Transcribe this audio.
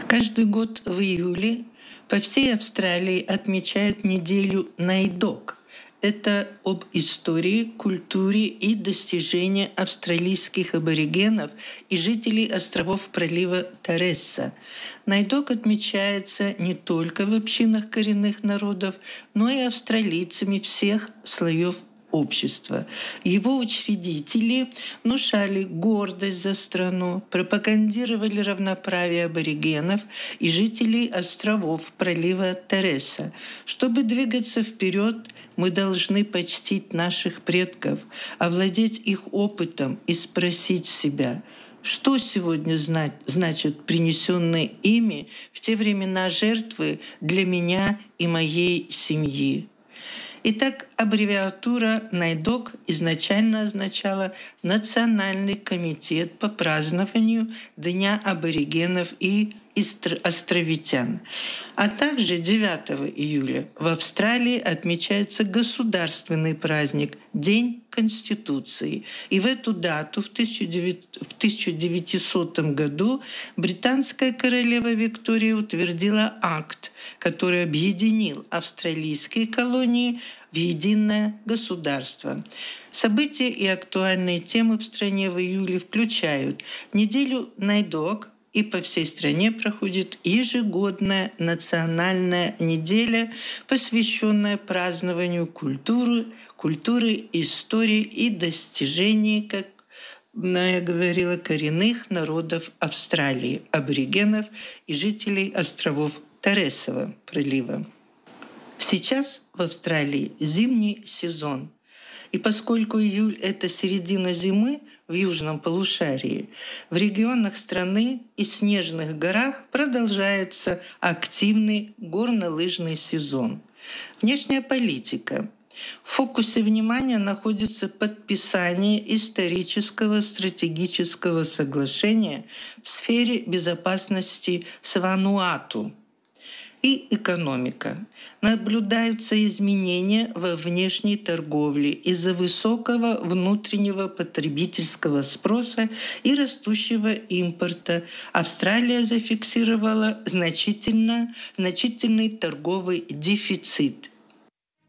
Каждый год в июле по всей Австралии отмечают неделю Найдок. Это об истории, культуре и достижениях австралийских аборигенов и жителей островов пролива Торреса. Найдок отмечается не только в общинах коренных народов, но и австралийцами всех слоев общества. Его учредители внушали гордость за страну, пропагандировали равноправие аборигенов и жителей островов пролива Торреса. Чтобы двигаться вперед, мы должны почтить наших предков, овладеть их опытом и спросить себя, что сегодня значит принесенные ими в те времена жертвы для меня и моей семьи. Итак, аббревиатура «Найдок» изначально означала «Национальный комитет по празднованию Дня аборигенов и островитян». А также 9 июля в Австралии отмечается государственный праздник День Конституции. И в эту дату, в 1900 году, британская королева Виктория утвердила акт, который объединил австралийские колонии в единое государство. События и актуальные темы в стране в июле включают неделю Найдок, и по всей стране проходит ежегодная национальная неделя, посвященная празднованию культуры, истории и достижений, как я говорила, коренных народов Австралии, аборигенов и жителей островов Торресового пролива. Сейчас в Австралии зимний сезон. И поскольку июль – это середина зимы в южном полушарии, в регионах страны и снежных горах продолжается активный горнолыжный сезон. Внешняя политика. В фокусе внимания находится подписание исторического стратегического соглашения в сфере безопасности с Вануату. И экономика. Наблюдаются изменения во внешней торговле из-за высокого внутреннего потребительского спроса и растущего импорта. Австралия зафиксировала значительный торговый дефицит.